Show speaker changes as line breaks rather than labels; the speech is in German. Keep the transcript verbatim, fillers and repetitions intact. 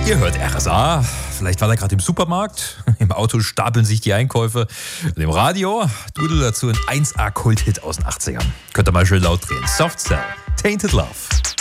Ihr hört R S A, vielleicht war er gerade im Supermarkt, im Auto stapeln sich die Einkäufe, und im Radio dudelt dazu ein eins A-Kult-Hit aus den achtzigern. Könnt ihr mal schön laut drehen. Soft Cell, Tainted Love.